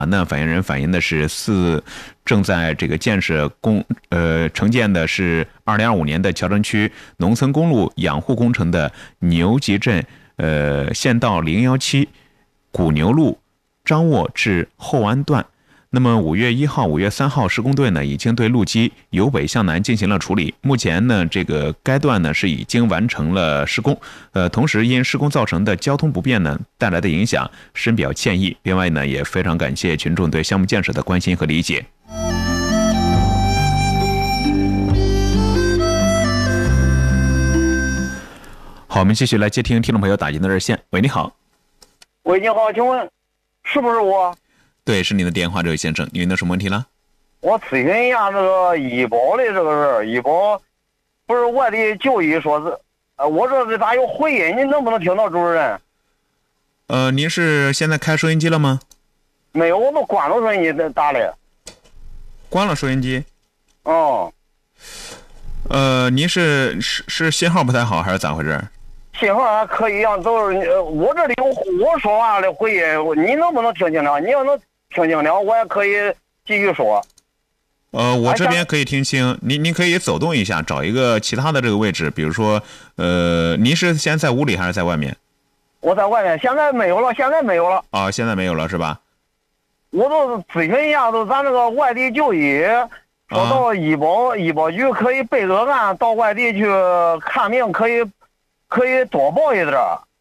那反映人反映的是正在这个承建的是2025年的谯城区农村公路养护工程的牛集镇县道017古牛路张沃至后安段。那么5月1号、5月3号，施工队呢已经对路基由北向南进行了处理。目前呢，这个该段呢是已经完成了施工。同时因施工造成的交通不便呢带来的影响，深表歉意。另外呢，也非常感谢群众对项目建设的关心和理解。好，我们继续来接听听众朋友打进的热线。喂，你好。 喂，你好，请问是不是我？ 对，是您的电话，这位先生，您的什么问题了？ 我咨询一下这个医保的这个事儿。医保不是外地就医说是，我这是咋有回音？你能不能听到，主持人？ 您是现在开收音机了吗？ 没有，我都关了收音机打的。 关了收音机。 哦。 您是信号不太好还是咋回事？ 信号还可以啊，都是我这里有我说话的回音，你能不能听清了？你要能听清了，我也可以继续说。 我这边可以听清，您可以走动一下，找一个其他的这个位置，比如说，您是现在在屋里还是在外面？ 我在外面，现在没有了，现在没有了。 啊，现在没有了是吧？ 我都咨询一下，都咱这个外地就医，说到医保局可以备个案到外地去看病，可以多报一点，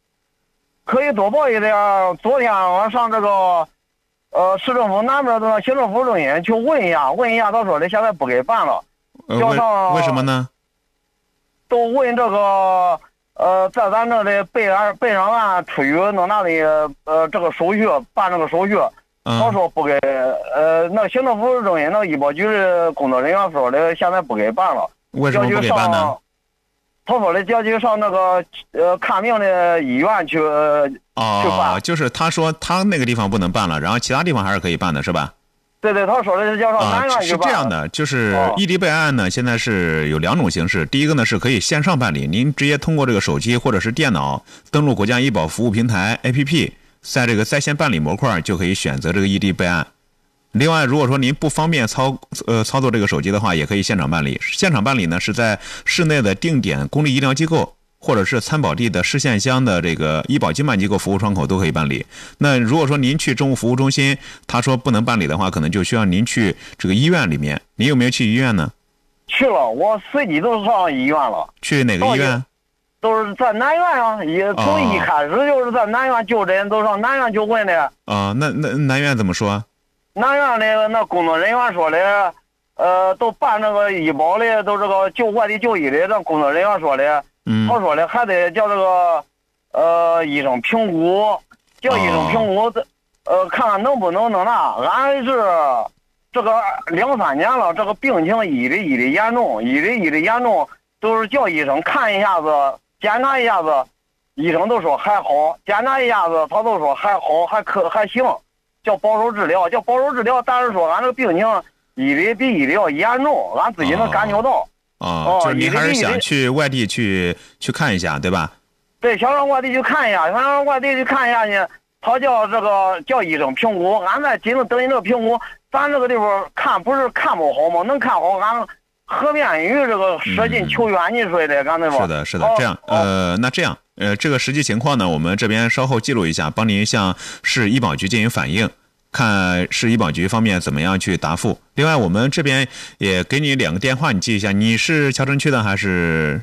昨天我上这个市政府南边的行政服务中心去问一下，他说的现在不给办了。 为什么呢？ 都问这个在咱这里备上案出于弄那里这个手续办这个手续，他说不给那行政服务中心那医保局的工作人员说的现在不给办了。 为什么不给办呢？ 他说的叫去上那个看病的医院去办。 就是他说他那个地方不能办了，然后其他地方还是可以办的，是吧？ 对，他说的是叫上南院去办。 是这样的，就是异地备案呢，现在是有2种形式。第一个呢是可以线上办理，您直接通过这个手机或者是电脑登录国家医保服务平台 APP， 在这个在线办理模块就可以选择这个异地备案。另外，如果说您不方便操作这个手机的话，也可以现场办理。现场办理呢是在市内的定点公立医疗机构，或者是参保地的市县乡的这个医保经办机构服务窗口都可以办理。那如果说您去政务服务中心，他说不能办理的话，可能就需要您去这个医院里面。您有没有去医院呢？ 去了，我随即都上医院了。 去哪个医院？ 都是在南院啊，从一开始就是在南院就诊，都上南院就诊的。 那南院怎么说？ 南院的那工作人员说的，都办那个医保的，都这个外地就医的，那工作人员说的，他说的还得叫这个医生评估，叫医生评估，看看能不能弄那。俺是这个2、3年了，这个病情一直严重，都是叫医生看一下子，检查一下子，医生都说还好，检查一下子他都说还好，还行。叫保守治疗，但是说俺这个病情一直比一直要严重，俺自己能感觉到。 就是你还是想去外地去看一下，对吧？ 对，想上外地去看一下，呢，他叫医生评估，俺在紧着等你这个评估，咱这个地方看不是看不好吗？能看好，俺何便于这个舍近求远，你说的，刚才说。是的，这样，那这样。这个实际情况呢，我们这边稍后记录一下，帮您向市医保局进行反映，看市医保局方面怎么样去答复。另外，我们这边也给你2个电话，你记一下。你是谯城区的还是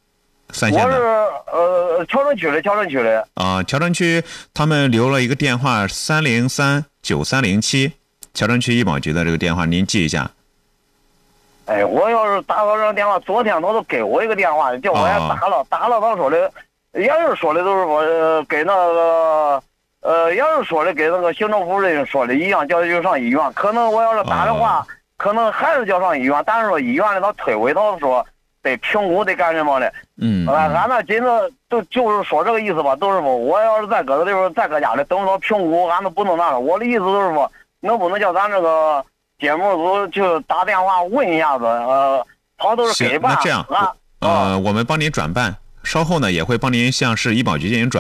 3线的？ 我是谯城区的。 谯城区他们留了一个电话3039307，谯城区医保局的这个电话，您记一下。 哎，我要是打到这个电话，昨天他都给我一个电话，叫我也打了，他说的。也是说的都是我给那个也是说的给那个行政服务人员说的一样，叫就上医院。可能我要是打的话，可能还是叫上医院，但是说医院的他推诿，他说得评估得干什么的。俺那紧着就是说这个意思吧，都是说我要是在搁这地方再搁家里等着评估，俺都不能那了。我的意思就是说，能不能叫咱这个节目组就打电话问一下子，他都是给办。 那这样，我们帮您转办。稍后呢，也会帮您向市医保局进行转办。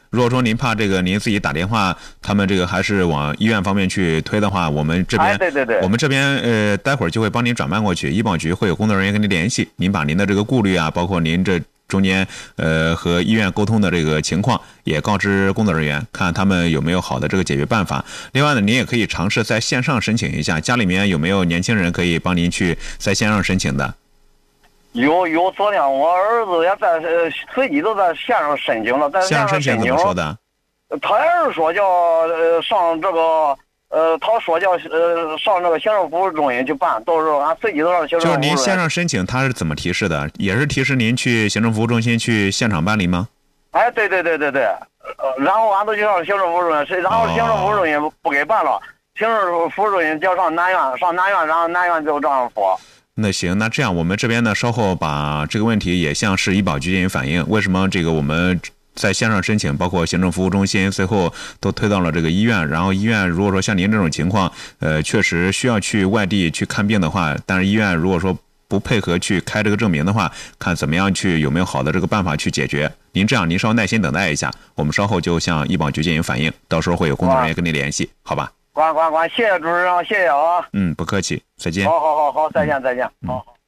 如果说您怕这个您自己打电话，他们这个还是往医院方面去推的话，我们这边， 对， 我们这边待会儿就会帮您转办过去，医保局会有工作人员跟您联系，您把您的这个顾虑啊，包括您这中间和医院沟通的这个情况也告知工作人员，看他们有没有好的这个解决办法。另外呢，您也可以尝试在线上申请一下，家里面有没有年轻人可以帮您去在线上申请的？ 有，昨天我儿子也在随即都在线上申请了，在线上申请怎么说的？ 他也是说叫上这个他说叫上这个行政服务中心去办，到时候俺随即都让行政服务。 就是您线上申请，他是怎么提示的？也是提示您去行政服务中心去现场办理吗？ 哎，对，然后俺都去上行政服务中心，然后行政服务中心不给办了，行政服务中心叫上南院，然后南院就这样说。 那行，那这样我们这边呢，稍后把这个问题也向市医保局进行反映。为什么这个我们在线上申请，包括行政服务中心，最后都推到了这个医院？然后医院如果说像您这种情况，确实需要去外地去看病的话，但是医院如果说不配合去开这个证明的话，看怎么样去有没有好的这个办法去解决。您这样，您稍耐心等待一下，我们稍后就向医保局进行反映，到时候会有工作人员跟您联系，好吧？ 管，谢谢主任，谢谢啊。 不客气，再见。 好，再见，好。